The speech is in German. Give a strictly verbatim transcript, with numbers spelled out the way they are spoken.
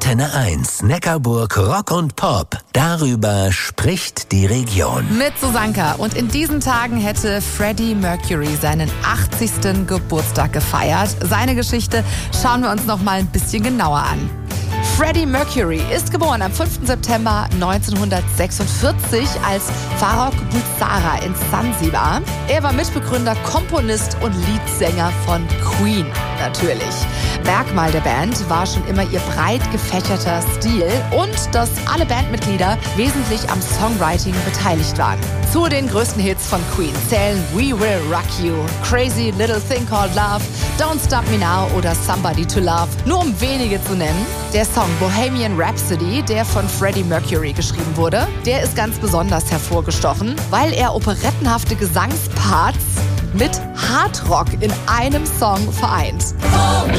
Antenne eins, Neckarburg Rock und Pop. Darüber spricht die Region. Mit Susanka. Und in diesen Tagen hätte Freddie Mercury seinen achtzigsten Geburtstag gefeiert. Seine Geschichte schauen wir uns noch mal ein bisschen genauer an. Freddie Mercury ist geboren am fünften September neunzehnhundertsechsundvierzig als Farrokh Bulsara in Sansibar. Er war Mitbegründer, Komponist und Leadsänger von Queen, natürlich. Merkmal der Band war schon immer ihr breit gefächerter Stil und dass alle Bandmitglieder wesentlich am Songwriting beteiligt waren. Zu den größten Hits von Queen zählen We Will Rock You, Crazy Little Thing Called Love, Don't Stop Me Now oder Somebody to Love, nur um wenige zu nennen. Der Song Bohemian Rhapsody, der von Freddie Mercury geschrieben wurde, der ist ganz besonders hervorgestochen, weil er operettenhafte Gesangsparts mit Hardrock in einem Song vereint.